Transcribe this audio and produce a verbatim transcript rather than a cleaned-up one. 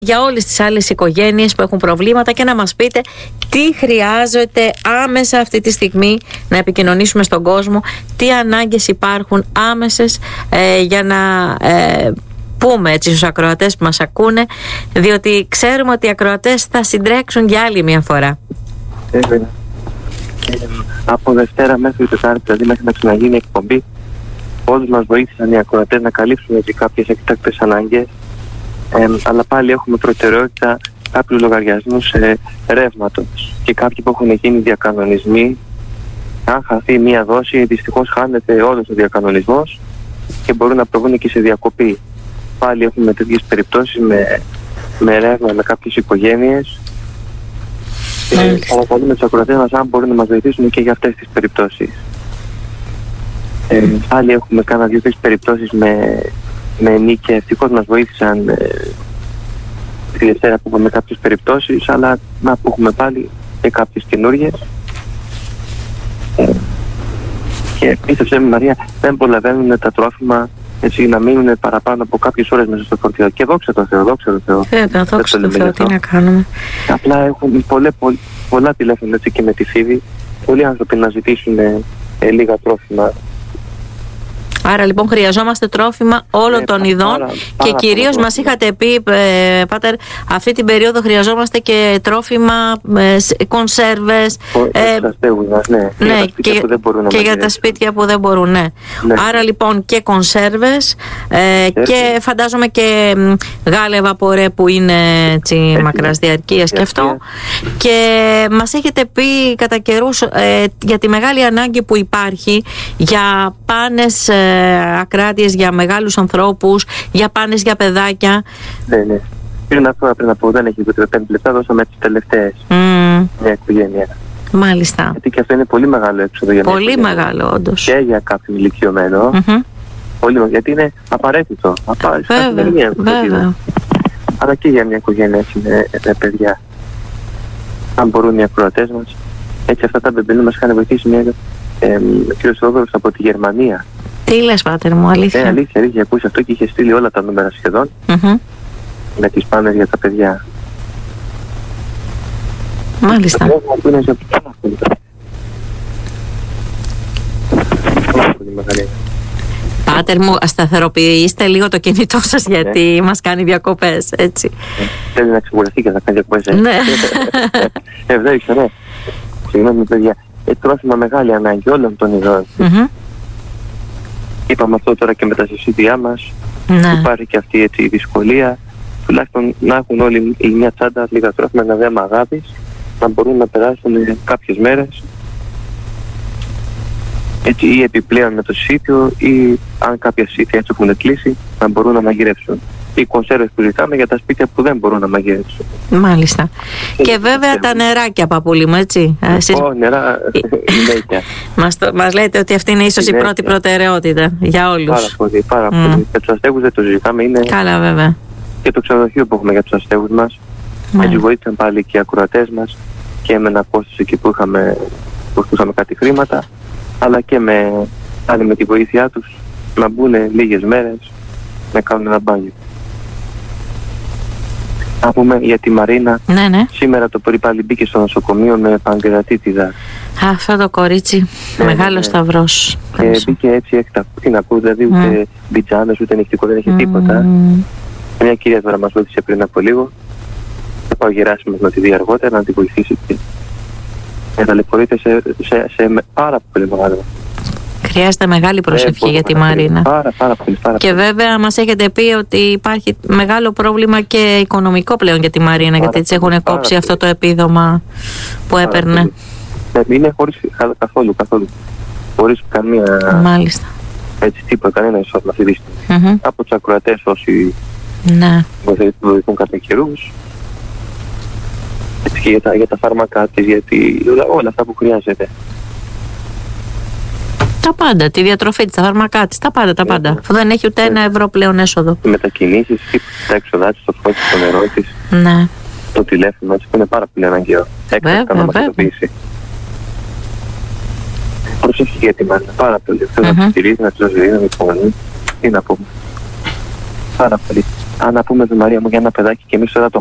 για όλες τις άλλες οικογένειες που έχουν προβλήματα και να μας πείτε τι χρειάζεται άμεσα αυτή τη στιγμή να επικοινωνήσουμε στον κόσμο, τι ανάγκες υπάρχουν άμεσες ε, για να ε, πούμε έτσι στους ακροατές που μας ακούνε, διότι ξέρουμε ότι οι ακροατές θα συντρέξουν για άλλη μια φορά. Ε, ε, από Δευτέρα μέχρι Τετάρτη, δηλαδή μέχρι να ξαναγίνει η εκπομπή, όλους μας βοήθησαν οι ακροατές να καλύψουν και κάποιες εκτάκτες ανάγκες. Ε, αλλά πάλι έχουμε προτεραιότητα κάποιους λογαριασμούς ε, ρεύματος και κάποιοι που έχουν γίνει διακανονισμοί. Αν χαθεί μία δόση, δυστυχώς χάνεται όλος ο διακανονισμός και μπορούν να προβούν και σε διακοπή. Πάλι έχουμε τέτοιες περιπτώσεις με, με ρεύμα με κάποιες οικογένειες. Ε, παρακαλούμε τους ακροατές μας αν μπορούν να μας βοηθήσουν και για αυτές τις περιπτώσεις. Ε, πάλι έχουμε κάνα δύο-τρεις περιπτώσεις με με νίκη, ευτυχώς μας βοήθησαν ε, τη Δευτέρα που έχουμε κάποιες περιπτώσεις, αλλά να που έχουμε πάλι και κάποιες καινούργιες. Ε, και πίστεψέ με Μαρία, δεν προλαβαίνουν τα τρόφιμα έτσι να μείνουν παραπάνω από κάποιες ώρες μέσα στο φορτίο. Και δόξα τω Θεώ, δόξα τω Θεώ. Βέβαια, δόξα τω Θεώ, τι να κάνουμε. Απλά έχουν πολλέ, πολλ, πολλά τηλέφωνα έτσι και με τη φίβη, πολλοί άνθρωποι να ζητήσουν ε, ε, λίγα τρόφιμα. Άρα λοιπόν χρειαζόμαστε τρόφιμα όλων ε, των ειδών πάρα, και πάρα κυρίως μας είχατε πει, ε, Πάτερ, αυτή την περίοδο χρειαζόμαστε και τρόφιμα, ε, κονσέρβες. Ε, μας, ναι, ναι, και, και, και για τα σπίτια που δεν μπορούν, ναι. ναι. Άρα λοιπόν και κονσέρβες ε, και φαντάζομαι και γάλευα πορέ που είναι έτσι, μακράς διαρκείας και αυτό. Και μας έχετε πει κατά καιρούς ε, για τη μεγάλη ανάγκη που υπάρχει για πάνες ε, ακράτειες για μεγάλους ανθρώπους, για πάνες για παιδάκια. Ναι, ναι. Πριν αυτό, πριν από δεν έχει πέντε λεπτά, δώσαμε τις τελευταίες mm. μια οικογένεια. Μάλιστα. Γιατί και αυτό είναι πολύ μεγάλο έξοδο για μια πολύ μεγάλο, όντως. Και για κάποιον ηλικιωμένο. Mm-hmm. Πολύ, γιατί είναι απαραίτητο. Απαραίτητο. Βέβαια, βέβαια. Αλλά και για μια οικογένεια έτσι, με, με παιδιά. Αν μπορούν οι ακροατές μας. Έτσι αυτά τα μπεμπελού μας είχαν βοηθήσει μια ε, κύριος Θόδωρος από τη Γερμανία. Τι λες, Πάτερ μου, αλήθεια? Ναι, αλήθεια, αλήθεια, ακούσει αυτό και είχε στείλει όλα τα νούμερα σχεδόν mm-hmm. με τις πάνες για τα παιδιά. Μάλιστα. Πάτερ μου, ασταθεροποιήστε λίγο το κινητό σας γιατί yeah. μας κάνει διακοπές, έτσι. Θέλει να ξεκουραστεί και να κάνει διακοπές. Ναι. Ευδέχισα, ναι. Συγγνώμη, παιδιά. Ε, τρόφιμα μεγάλη ανάγκη όλων των ειδών. Mm-hmm. Είπαμε αυτό τώρα και με τα συσίδια μας. Ναι. Υπάρχει και αυτή έτσι, η δυσκολία. Τουλάχιστον να έχουν όλοι η μια τσάντα λίγα τρόφιμα, ένα δέμα αγάπης, να μπορούν να περάσουν κάποιες μέρες. Έτσι, ή επιπλέον με το συσίδιο, ή αν κάποια συσίδια έτσι έχουν κλείσει, να μπορούν να μαγειρεύσουν. Οι κονσέρβες που ζητάμε για τα σπίτια που δεν μπορούν να μαγειρεύσουν. Μάλιστα. Και, και βέβαια τα νεράκια, παππούλη μου, έτσι. Ω, νερά, συνέχεια. μας, μας λέτε ότι αυτή είναι ίσως συνέχεια. Η πρώτη προτεραιότητα για όλους. Πάρα πολύ, πάρα mm. πολύ. Για τους αστέγους δεν το ζητάμε, είναι... Καλά, βέβαια. Και το ξενοδοχείο που έχουμε για τους αστέγους μας. Mm. Έτσι βοήθησαν πάλι και οι ακροατές μας και με ένα κόστος εκεί που είχαμε, που είχαμε κάτι χρήματα, αλλά και με, πάλι με τη βοήθειά τους να μπουν λίγες μέρες να κάνουν ένα μπάνιο. Να πούμε για τη Μαρίνα. Ναι, ναι. Σήμερα το πρωί πάλι μπήκε στο νοσοκομείο με παγκρατίτιδα. Αυτό το κορίτσι, ναι, μεγάλο ναι. σταυρός. Και μπήκε έτσι έκτα. Τι να πω, δηλαδή ούτε mm. μπιτζάμες, ούτε νυχτικό, δεν είχε mm. τίποτα. Μια κυρία τώρα μας βοήθησε πριν από λίγο. Θα πάω γεράσιμο να τη δει αργότερα, να τη βοηθήσει και να ταλαιπωρείται σε, σε, σε, σε πάρα πολύ μεγάλο. Χρειάζεται μεγάλη προσευχή ε, για τη Μαρίνα. Πάρα, πάρα πολύ, πάρα και πολύ. Βέβαια μας έχετε πει ότι υπάρχει μεγάλο πρόβλημα και οικονομικό πλέον για τη Μαρίνα, πάρα γιατί της έχουν κόψει πολύ. Αυτό το επίδομα που πάρα έπαιρνε. Ναι, είναι χωρίς καθόλου, καθόλου. Χωρίς καμία... Μάλιστα. Έτσι τίποτα, κανένα εισόδημα αυτή τη στιγμή. Mm-hmm. Από τους ακροατές όσοι ναι. βοηθούν κατά καιρούς. Έτσι και για τα, για τα φάρμακά της, γιατί όλα, όλα αυτά που χρειάζεται. Τα πάντα, τη διατροφή της, τα φάρμακά της, τα πάντα, τα πάντα. Yeah. Αφού δεν έχει ούτε yeah. ένα ευρώ πλέον έσοδο. Οι μετακινήσεις, τα έξοδά της, το φως, το νερό της, ναι. το τηλέφωνο της, που είναι πάρα πολύ αναγκαίο. Έκτακτα καταμετωπίσει. Προσοχή για τη Μάνα, πάρα πολύ. Θέλω mm-hmm. να τη στηρίζει, να τη δώσει, να μην υπομονή. Τι να πούμε. Πάρα πολύ. αν να πούμε, Μαρία μου, για ένα παιδάκι και εμείς τώρα το